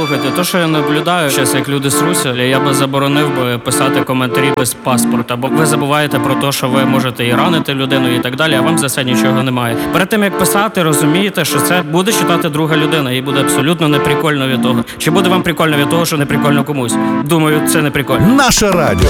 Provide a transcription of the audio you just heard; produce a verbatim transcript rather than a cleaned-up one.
Слухайте, то, що я наблюдаю зараз, як люди сруться, я би заборонив би писати коментарі без паспорта, бо ви забуваєте про те, що ви можете і ранити людину і так далі, а вам за це нічого немає. Перед тим, як писати, розумієте, що це буде читати друга людина, і буде абсолютно неприкольно від того. Чи буде вам прикольно від того, що не прикольно комусь? Думаю, це не прикольно. Наше радіо.